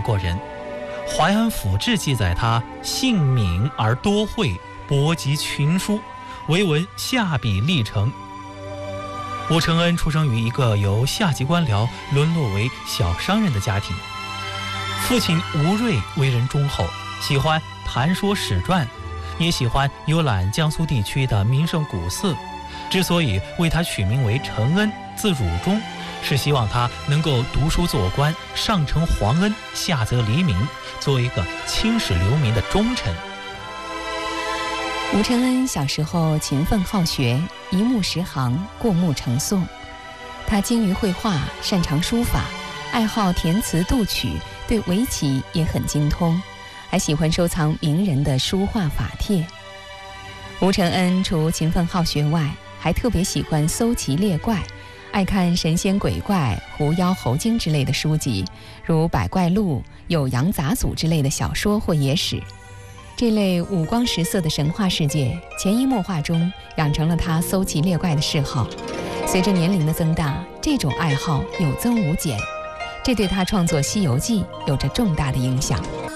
过人。淮安府志记载他性敏而多慧，博集群书，为文下笔立成。吴承恩出生于一个由下级官僚沦落为小商人的家庭，父亲吴瑞为人忠厚，喜欢谈说史传，也喜欢游览江苏地区的名胜古寺。之所以为他取名为承恩，字汝忠，是希望他能够读书做官，上承皇恩，下泽黎民，作为一个青史留名的忠臣。 吴承恩小时候勤奋好学，一目十行，过目成诵。他精于绘画，擅长书法，爱好填词度曲，对围棋也很精通，还喜欢收藏名人的书画法帖。吴承恩除勤奋好学外，还特别喜欢搜奇猎怪，爱看神仙鬼怪、狐妖猴精之类的书籍，如《百怪录》《酉阳杂俎》之类的小说或野史。这类五光十色的神话世界，潜移默化中养成了他搜奇猎怪的嗜好。随着年龄的增大，这种爱好有增无减，这对他创作《西游记》有着重大的影响。